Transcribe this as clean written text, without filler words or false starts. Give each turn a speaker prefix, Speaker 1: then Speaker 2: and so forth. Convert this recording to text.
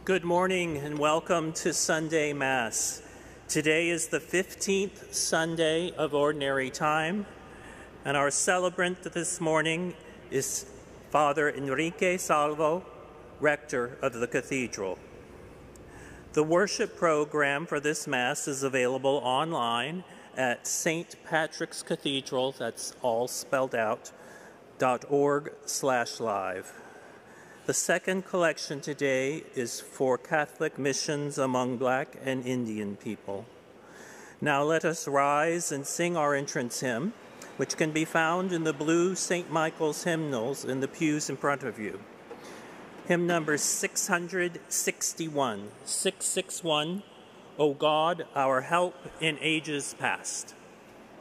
Speaker 1: Good morning and welcome to Sunday Mass. Today is the 15th Sunday of Ordinary Time, and our celebrant this morning is Father Enrique Salvo, rector of the cathedral. The worship program for this Mass is available online at St. Patrick's Cathedral, that's all spelled out, .org/live. The second collection today is for Catholic missions among Black and Indian people. Now let us rise and sing our entrance hymn, which can be found in the blue St. Michael's hymnals in the pews in front of you. Hymn number 661, 661, O God, our help in ages past.